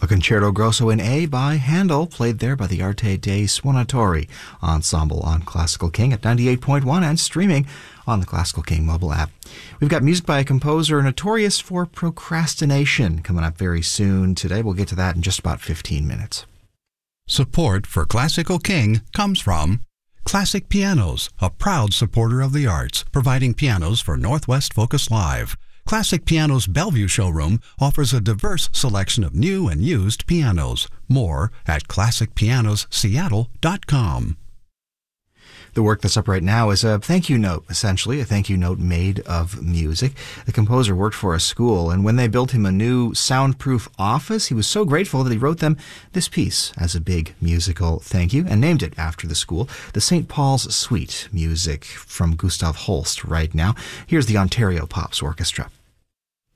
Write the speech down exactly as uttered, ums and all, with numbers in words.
A concerto grosso in A by Handel, played there by the Arte dei Suonatori Ensemble on Classical King at ninety-eight point one and streaming on the Classical King mobile app. We've got music by a composer notorious for procrastination coming up very soon today. We'll get to that in just about fifteen minutes. Support for Classical King comes from Classic Pianos, a proud supporter of the arts, providing pianos for Northwest Focus Live. Classic Pianos Bellevue showroom offers a diverse selection of new and used pianos. More at classic pianos seattle dot com. The work that's up right now is a thank you note, essentially, a thank you note made of music. The composer worked for a school, and when they built him a new soundproof office, he was so grateful that he wrote them this piece as a big musical thank you and named it after the school, the Saint Paul's Suite. Music from Gustav Holst right now. Here's the Ontario Pops Orchestra.